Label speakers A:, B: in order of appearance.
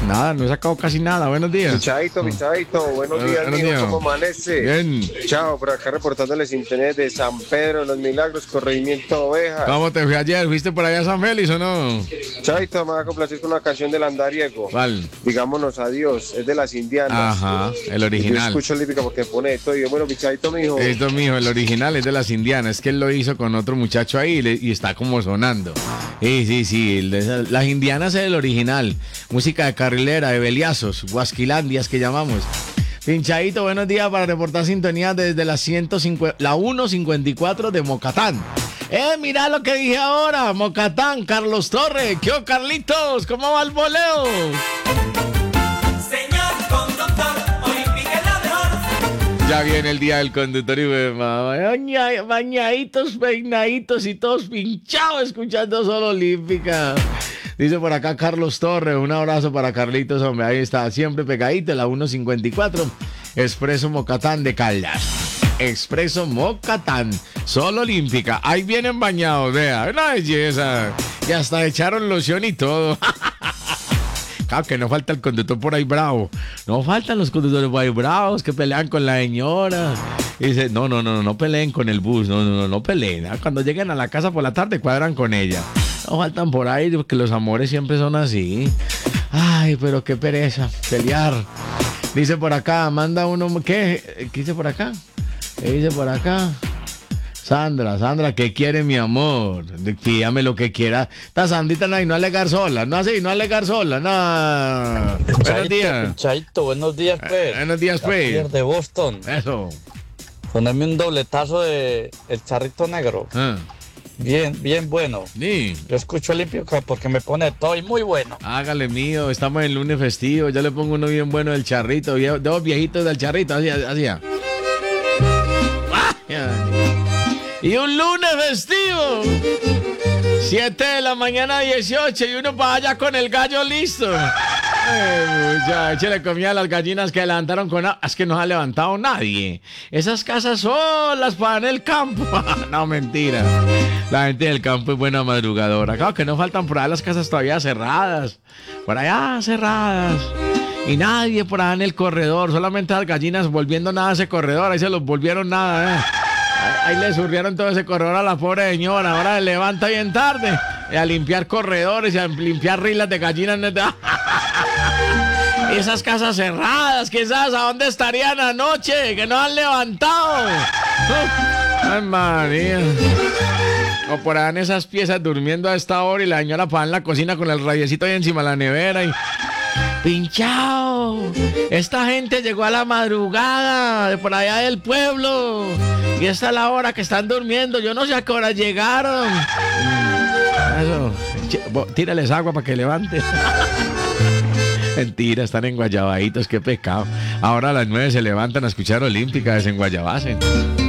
A: Nada, no he sacado casi nada. Buenos días.
B: Michadito, buenos días,
A: buenos
B: mijo,
A: días.
B: ¿cómo amanece?
A: Bien.
B: Chao, por acá reportándoles internet de San Pedro, Los Milagros, corregimiento Ovejas.
A: ¿Cómo te fui ayer? ¿Fuiste por allá a San Félix o no?
B: Chaito, me va a complacer con una canción del Andariego.
A: ¿Cuál?
B: Digámonos adiós, es de las indianas.
A: Ajá, el
B: Yo
A: original.
B: escucho lírica porque pone de todo. Y yo, bueno, Michadito, mijo.
A: Esto, mijo, el original es de las indianas. Es que él lo hizo con otro muchacho ahí y está como sonando. Sí. Las indianas es el original. Música de carrilera, de beliazos, guasquilandias que llamamos. Pinchadito, buenos días para reportar sintonía desde la 154 de Mocatán. Mira lo que dije ahora, Mocatán, Carlos Torres. ¿Qué, Carlitos? ¿Cómo va el voleo?
C: Señor conductor, Olímpica es la mejor.
A: Ya viene el día del conductor y bañaditos, peinaditos y todos pinchados escuchando solo Olímpica. Dice por acá Carlos Torres, un abrazo para Carlitos, hombre, ahí está, siempre pegadito, la 154, Expreso Mocatán de Caldas. Expreso Mocatán, solo Olímpica, ahí vienen bañados, vea, una belleza, y hasta echaron loción y todo. Claro que no falta el conductor por ahí bravo. No faltan los conductores por ahí bravos que pelean con la señora. Y dice, no peleen con el bus. No peleen. Cuando lleguen a la casa por la tarde cuadran con ella. No faltan por ahí porque los amores siempre son así. Ay, pero qué pereza pelear. Dice por acá, manda uno. ¿Qué dice por acá? ¿Qué dice por acá? Sandra, ¿qué quiere mi amor? Pídame lo que quiera. Esta Sandita no alegar sola, no alegar sola, no. Buenos días.
D: Chaito, buenos días, pues.
A: Buenos días, pues.
D: Javier de Boston.
A: Eso.
D: Ponerme un dobletazo de El Charrito Negro. Bien bueno.
A: Sí.
D: Yo escucho Olímpica porque me pone todo y muy bueno.
A: Hágale mío, estamos en el lunes festivo. Yo le pongo uno bien bueno del Charrito. Dos viejitos del Charrito, así. Y un lunes festivo. 7 de la mañana 18 y uno para allá con el gallo listo. Muchacho, le comía a las gallinas que levantaron con... Es que no ha levantado nadie. Esas casas solas para en el campo. No, mentira. La gente del campo es buena madrugadora. Claro que no faltan por allá las casas todavía cerradas. Por allá cerradas. Y nadie por allá en el corredor. Solamente las gallinas volviendo nada a ese corredor. Ahí se los volvieron nada, Ahí le surrieron todo ese corredor a la pobre señora. Ahora se levanta bien tarde a limpiar corredores y a limpiar rilas de gallinas. Esas casas cerradas, quizás a dónde estarían anoche, que no han levantado. Ay, María. O por allá en esas piezas durmiendo a esta hora y la señora para en la cocina con el rayecito ahí encima de la nevera y... ¡Pinchao! Esta gente llegó a la madrugada de por allá del pueblo. Y esta es la hora que están durmiendo. Yo no sé a qué hora llegaron. Eso. Tírales agua para que levante. Mentira, están en Guayabaditos, qué pecado. Ahora a las 9 se levantan a escuchar Olímpica, desenguayabasen.